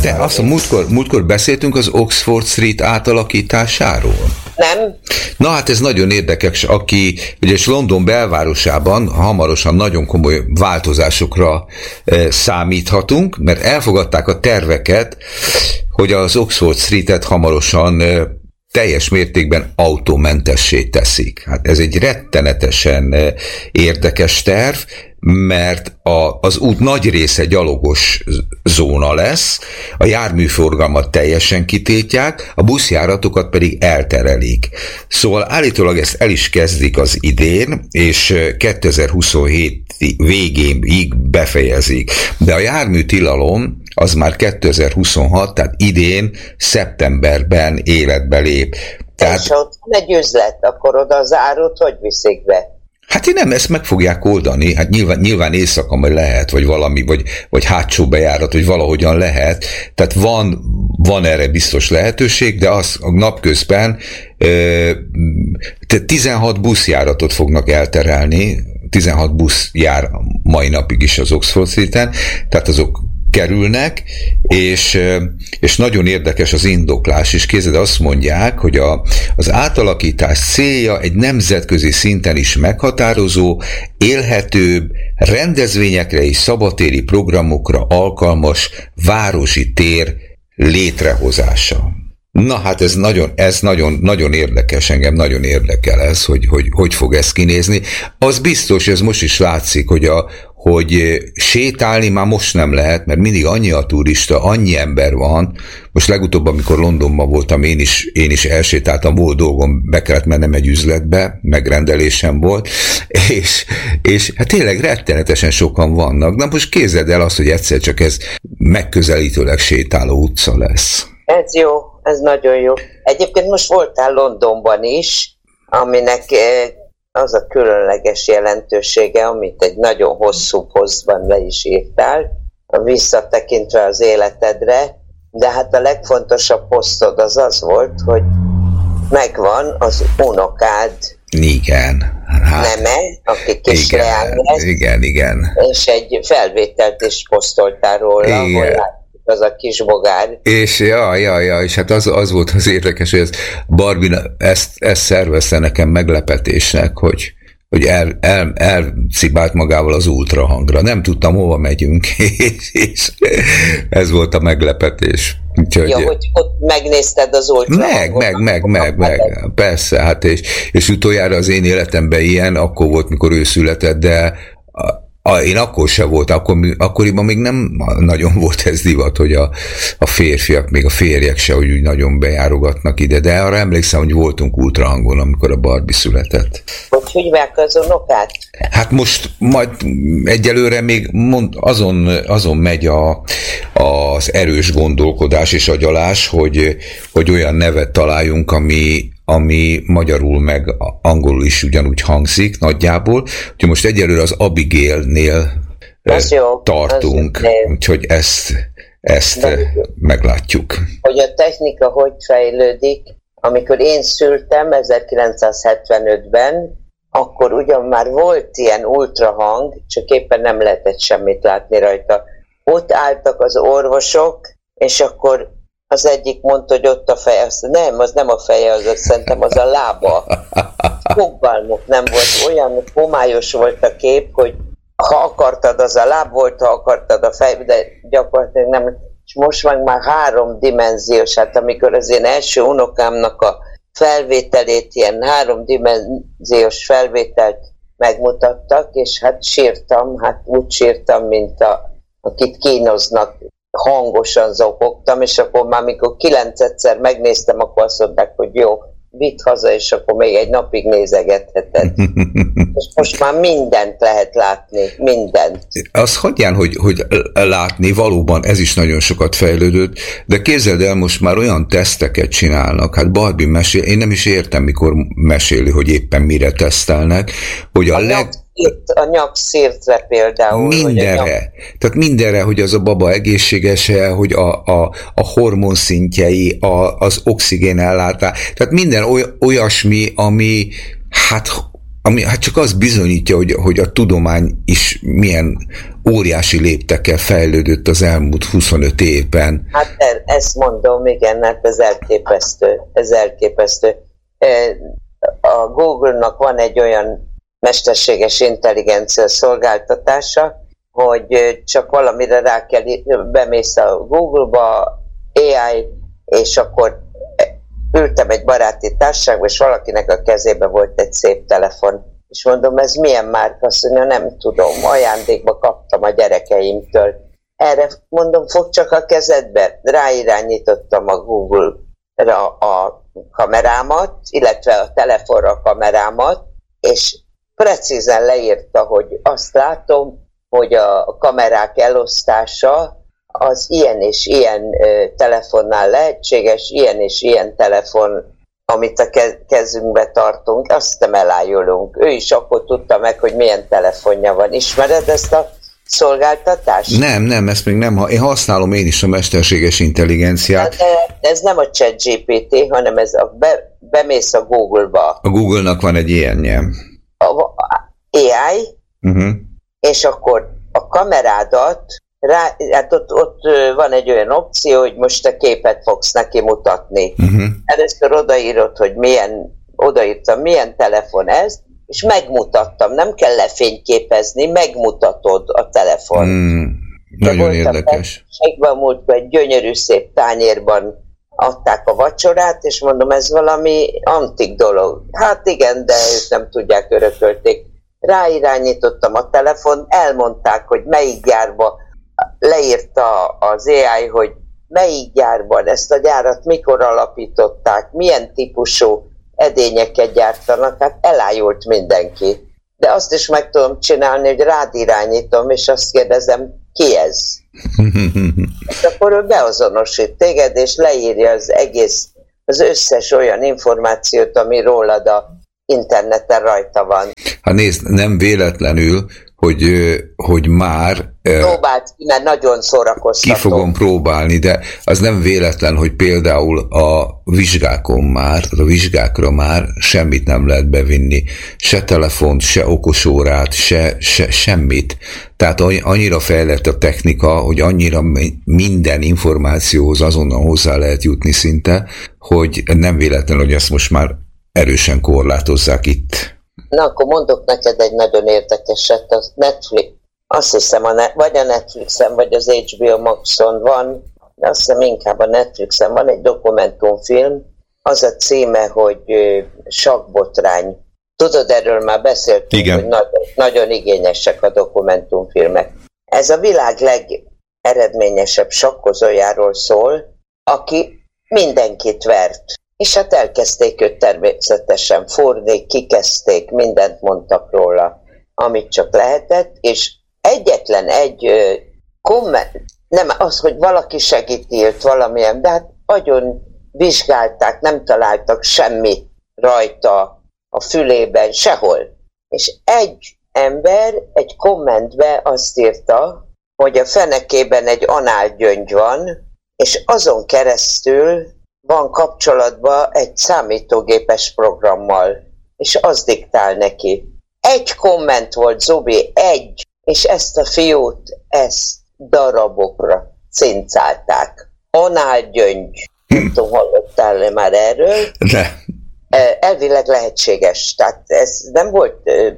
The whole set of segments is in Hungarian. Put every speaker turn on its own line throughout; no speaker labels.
De azt a múltkor beszéltünk az Oxford Street átalakításáról.
Nem?
Na hát ez nagyon érdekes, aki ugye London belvárosában hamarosan nagyon komoly változásokra számíthatunk, mert elfogadták a terveket, hogy az Oxford Street-et hamarosan teljes mértékben autómentessé teszik. Hát ez egy rettenetesen érdekes terv, mert az út nagy része gyalogos zóna lesz, a járműforgalmat teljesen kitiltják, a buszjáratokat pedig elterelik. Szóval állítólag ezt el is kezdik az idén, és 2027 végéig befejezik. De a járműtilalom az már 2026, tehát idén, szeptemberben életbe lép.
Tehát, és ha ott van egy üzlet, akkor oda az árut hogy viszik be?
Hát nem, ezt meg fogják oldani, hát nyilván éjszaka majd lehet, vagy valami, vagy hátsó bejárat, vagy valahogyan lehet, tehát van erre biztos lehetőség, de az a napközben 16 buszjáratot fognak elterelni, 16 busz jár mai napig is az Oxford Street-en, tehát azok kerülnek, és nagyon érdekes az indoklás is. Kézed azt mondják, hogy az átalakítás célja egy nemzetközi szinten is meghatározó, élhetőbb, rendezvényekre és szabadtéri programokra alkalmas városi tér létrehozása. Na hát ez nagyon érdekes, engem nagyon érdekel ez, hogy fog ez kinézni. Az biztos, ez most is látszik, hogy sétálni már most nem lehet, mert mindig annyi a turista, annyi ember van. Most legutóbb, amikor Londonban voltam, én is elsétáltam, volt dolgom, be kellett mennem egy üzletbe, megrendelésem volt, és hát tényleg rettenetesen sokan vannak. Na most képzeld el azt, hogy egyszer csak ez megközelítőleg sétáló utca lesz.
Ez jó, ez nagyon jó. Egyébként most voltál Londonban is, aminek az a különleges jelentősége, amit egy nagyon hosszú posztban le is írtál, visszatekintve az életedre, de hát a legfontosabb posztod az volt, hogy megvan az unokád.
Igen. Hát,
neme, aki kisleány lesz.
Igen.
És egy felvételt is posztoltál róla, hogy az a kis bogár.
És és hát az volt az érdekes, hogy Barbie ezt szervezte nekem meglepetésnek, hogy elcibált magával az ultrahangra. Nem tudtam, hova megyünk, és ez volt a meglepetés.
Úgyhogy, hogy ott megnézted az ultrahangot.
Meg. Persze, hát és utoljára az én életemben ilyen, akkor volt, mikor ő született, de én akkor se volt, akkoriban még nem nagyon volt ez divat, hogy a férfiak, még a férjek se úgy nagyon bejárogatnak ide, de arra emlékszem, hogy voltunk ultrahangon, amikor a Barbie született.
Hogy hívják az unokát?
Hát most majd egyelőre még azon megy az erős gondolkodás és agyalás, hogy olyan nevet találjunk, ami magyarul meg angolul is ugyanúgy hangzik nagyjából. Úgyhogy most egyelőre az Abigailnél tartunk, úgyhogy ezt meglátjuk.
Hogy a technika hogy fejlődik, amikor én szültem 1975-ben, akkor ugyan már volt ilyen ultrahang, csak éppen nem lehetett semmit látni rajta. Ott álltak az orvosok, és akkor az egyik mondta, hogy ott a feje, nem, az nem a feje, szerintem az a lába. Fogalmuk nem volt, olyan homályos volt a kép, hogy ha akartad, az a láb volt, ha akartad a fej, de gyakorlatilag nem. És most meg már 3D-s, hát amikor az én első unokámnak a felvételét, ilyen 3D-s felvételt megmutattak, és hát sírtam, úgy sírtam, mint akit kínoznak, hangosan zokogtam, és akkor már mikor 9-szer megnéztem, akkor azt mondták, hogy jó, vidd haza, és akkor még egy napig nézegetheted. És most már mindent lehet látni, mindent.
Az hagyján, hogy látni, valóban ez is nagyon sokat fejlődött, de képzeld el, most már olyan teszteket csinálnak, hát Barbie mesél, én nem is értem, mikor meséli, hogy éppen mire tesztelnek, hogy
a nyakszírtre például.
Mindenre. Tehát mindenre, hogy az a baba egészséges-e, hogy a hormonszintjei, az oxigénellátás, tehát minden olyasmi, ami hát ami hát csak az bizonyítja, hogy a tudomány is milyen óriási léptekkel fejlődött az elmúlt 25 évben.
Hát ezt mondom, igen, hát ez elképesztő. A Google-nak van egy olyan mesterséges intelligencia szolgáltatása, hogy csak valamire rá kell, bemész a Google-ba, AI, és akkor ültem egy baráti társaságban, és valakinek a kezében volt egy szép telefon. És mondom, ez milyen márka? Azt mondja, nem tudom, ajándékba kaptam a gyerekeimtől. Erre mondom, fogd csak a kezedbe. Ráirányítottam a Google-ra a kamerámat, illetve a telefonra a kamerámat, és precízen leírta, hogy azt látom, hogy a kamerák elosztása az ilyen és ilyen telefonnál lehetséges, ilyen és ilyen telefon, amit a kezünkbe tartunk, azt nem elájulunk. Ő is akkor tudta meg, hogy milyen telefonja van. Ismered ezt a szolgáltatást?
Nem, ezt még nem. Én használom én is a mesterséges intelligenciát.
De ez nem a ChatGPT, hanem ez bemész a Google-ba.
A Google-nak van egy ilyenje.
AI, és akkor a kamerádat, hát ott van egy olyan opció, hogy most te képet fogsz neki mutatni. Először odaírod, hogy odaírtam, milyen telefon ez, és megmutattam, nem kell lefényképezni, megmutatod a telefon.
Nagyon érdekes.
Múltkor egy gyönyörű szép tányérban adták a vacsorát, és mondom, ez valami antik dolog. Hát igen, de ők nem tudják, örökölték. Ráirányítottam a telefon, elmondták, hogy melyik gyárba, leírta az AI, hogy melyik gyárban ezt a gyárat mikor alapították, milyen típusú edényeket gyártanak, hát elájult mindenki. De azt is meg tudom csinálni, hogy rád irányítom, és azt kérdezem, ki ez? És akkor ő beazonosít téged, és leírja az összes olyan információt, ami rólad a interneten rajta van.
Hát nézd, nem véletlenül, hogy már...
Próbáld ki, mert nagyon szórakoztató.
Ki fogom próbálni, de az nem véletlen, hogy például a vizsgákon már, a vizsgákra már semmit nem lehet bevinni. Se telefont, se okosórát, se semmit. Tehát annyira fejlett a technika, hogy annyira minden információhoz azonnal hozzá lehet jutni szinte, hogy nem véletlen, hogy ezt most már erősen korlátozzák itt.
Na, akkor mondok neked egy nagyon érdekeset, a Netflix, azt hiszem, vagy a Netflixen, vagy az HBO Maxon van, de azt hiszem inkább a Netflixen van egy dokumentumfilm, az a címe, hogy Sakkbotrány. Tudod, erről már beszéltünk,
igen,
hogy nagyon igényesek a dokumentumfilmek. Ez a világ legeredményesebb sakkozójáról szól, aki mindenkit vert. És hát elkezdték őt természetesen fúrni, kikezdték, mindent mondtak róla, amit csak lehetett, és egyetlen egy komment, nem az, hogy valaki segítélt valamilyen, de hát agyon vizsgálták, nem találtak semmi rajta a fülében, sehol. És egy ember egy kommentbe azt írta, hogy a fenekében egy análgyöngy van, és azon keresztül van kapcsolatban egy számítógépes programmal, és az diktál neki. Egy komment volt, Zubi, egy, és ezt a fiút, ezt darabokra cincálták. Análgyöngy. Nem tudom, hallottál már erről?
De.
Elvileg lehetséges. Tehát ez nem volt,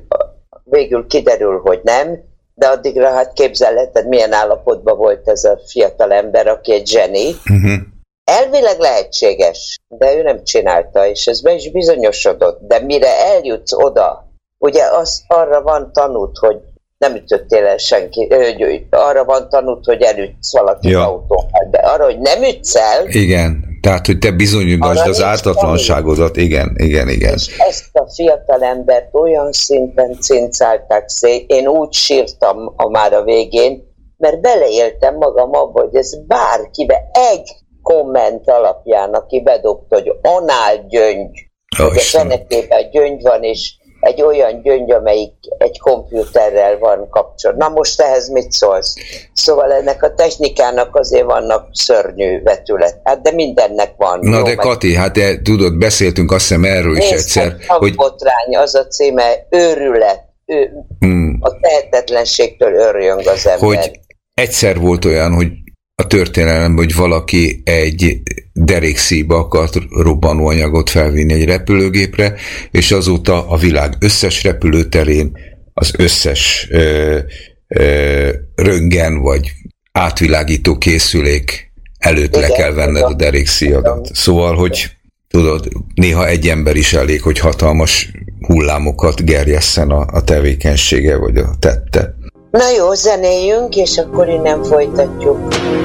végül kiderül, hogy nem, de addigra hát képzelheted, milyen állapotban volt ez a fiatal ember, aki egy zseni. Elvileg lehetséges, de ő nem csinálta, és ez be is bizonyosodott. De mire eljutsz oda, ugye arra van tanút, hogy nem ütöttél el senki, arra van tanút, hogy elütsz valakit autóval, de arra, hogy nem ütsz el... Igen,
tehát, hogy te bizonyítsd az ártatlanságodat, igen.
És ezt a fiatal embert olyan szinten cincálták szét, én úgy sírtam már a végén, mert beleéltem magam abba, hogy ez bárkibe egy komment alapján, aki bedobta, hogy análgyöngy, hogy a fenekében gyöngy van, és egy olyan gyöngy, amelyik egy kompjúterrel van kapcsolatban. Na most ehhez mit szólsz? Szóval ennek a technikának azért vannak szörnyű vetület. Hát de mindennek van.
Na jó, de Kati, hát tudod, beszéltünk azt hiszem erről is egyszer.
Hogy botrány, az a címe, őrület. A tehetetlenségtől örjöng az ember.
Hogy egyszer volt olyan, hogy a történelemben, hogy valaki egy derékszíjba akart robbanóanyagot felvinni egy repülőgépre, és azóta a világ összes repülőterén az összes röntgen vagy átvilágító készülék előtt le kell venned a derékszíjadat. Szóval, hogy tudod, néha egy ember is elég, hogy hatalmas hullámokat gerjesszen a tevékenysége vagy a tette.
Na jó, zenéljünk, és akkor innen folytatjuk.